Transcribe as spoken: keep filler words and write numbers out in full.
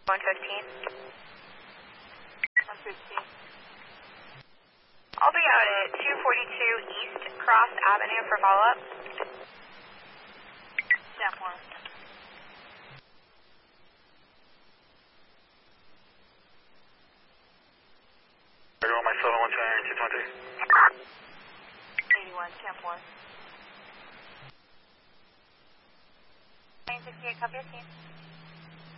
one fifteen. one fifteen. I'll be out at two forty-two East Cross Avenue for follow-up. ten four. Everyone, my seven one two nine two twenty. eighty-one, ten four. nine sixty-eight, copy your team.